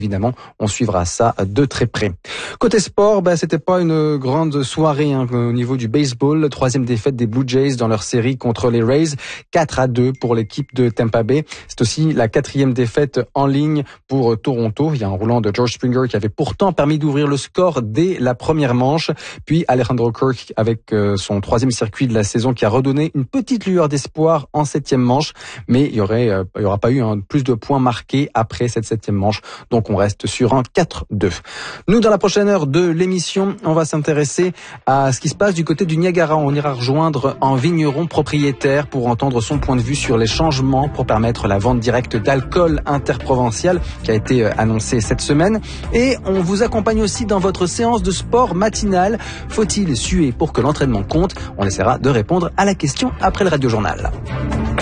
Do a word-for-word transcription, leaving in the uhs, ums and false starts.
Évidemment, on suivra ça de très près. Côté sport, bah, c'était pas une grande soirée hein, au niveau du baseball. Troisième défaite des Blue Jays dans leur série contre les Rays, quatre à deux pour l'équipe de Tampa Bay. C'est aussi la quatrième défaite en ligne pour Toronto. Il y a un roulant de George Springer qui avait pourtant permis d'ouvrir le score dès la première manche. Puis Alejandro Kirk avec son troisième circuit de la saison qui a redonné une petite lueur d'espoir en septième manche. Mais il y aurait, il y aura pas eu hein, plus de points marqués après cette septième manche. Donc on reste sur un quatre deux. Nous, dans la prochaine heure de l'émission, on va s'intéresser à ce qui se passe du côté du Niagara. On ira rejoindre un vigneron propriétaire pour entendre son point de vue sur les changements pour permettre la vente directe d'alcool interprovincial qui a été annoncé cette semaine. Et on vous accompagne aussi dans votre séance de sport matinale. Faut-il suer pour que l'entraînement compte? On essaiera de répondre à la question après le Radio Journal.